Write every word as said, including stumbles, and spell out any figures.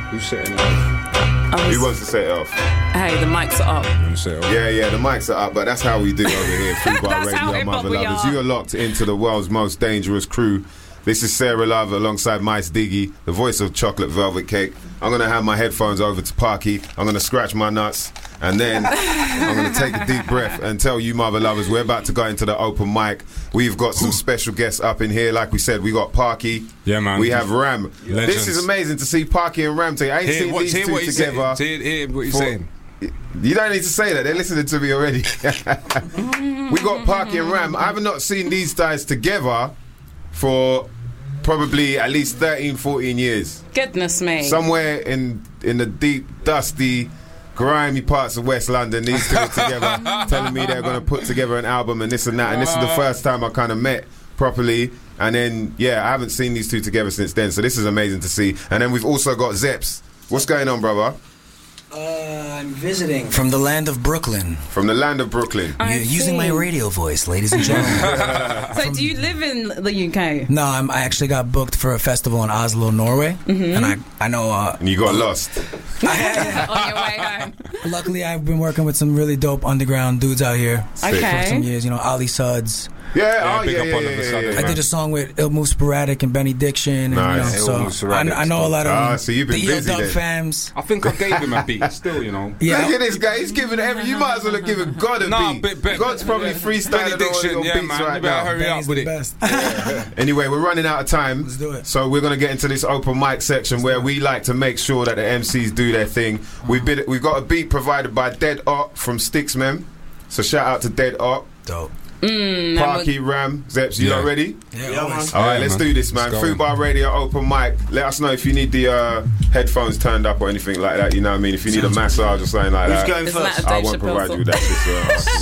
Who's setting it off? Was, Who wants to set it off? Hey, the mics are up. Set it off. Yeah, yeah, the mics are up, but that's how we do over here. Food Bar That's how Radio, hip-hop Mother we Lovers. are. You are locked into the world's most dangerous crew. This is Sarah Love alongside Mice Diggy, the voice of Chocolate Velvet Cake. I'm going to have my headphones over to Parky. I'm going to scratch my nuts. And then I'm going to take a deep breath and tell you, Mother Lovers, we're about to go into the open mic. We've got some special guests up in here. Like we said, we got Parky. Yeah, man. We have Ram. Legends. This is amazing to see Parky and Ram together. I ain't Hear seen what, these hear two what he's together. saying. Hear, hear what he's for- saying. You don't need to say that. They're listening to me already. We got Parky and Ram. I have not seen these guys together for probably at least thirteen, fourteen years. Goodness me. Somewhere in in the deep, dusty, grimy parts of West London, these two are together, telling me they're going to put together an album and this and that. And this is the first time I kind of met properly. And then, yeah, I haven't seen these two together since then. So this is amazing to see. And then we've also got Zeps. What's going on, brother? Uh, I'm visiting from the land of Brooklyn. From the land of Brooklyn. I U- using my see. radio voice, ladies and gentlemen. So do you live in the U K? No, I'm, I actually got booked for a festival in Oslo, Norway, Mm-hmm. and I I know. Uh, And you got lost. On your way home. luckily, I've been working with some really dope underground dudes out here for some Okay. years. You know, Ali Suds. Yeah, oh, big yeah, up yeah, on yeah, them, yeah, Southern yeah, man. I did a song with Il Move Sporadic and Benny Diction. And, Nice. you know, Il Move so Sporadic, I, I know a lot of Ah, so you've been the busy Ill Dub then. fams. I think I gave him a beat still, you know. Yeah, Look at this guy. He's giving every. You might as well have given God a Nah, beat. but- but- God's probably freestyling all Benediction, your yeah, beats man. right You better now. hurry Benny's up with the it. best. Anyway, we're running out of time. Let's do it. So we're going to get into this open mic section where we like to make sure that the M Cs do their thing. We've been, we've got a beat provided by Dead Op from Sticksman. So shout out to Dead Op. Dope. Mm, Parky, Ram, Zeps, you Yeah. lot ready? Yeah, always. All right, Yeah, let's man. do this, man. Let's go, Food Bar Radio open mic. Let us know if you need the uh, headphones turned up or anything like that. You know what I mean? If you need a massage or something like Who's that, going Isn't first? that a I Dave won't Chappelle provide song? you with that shit. So, uh,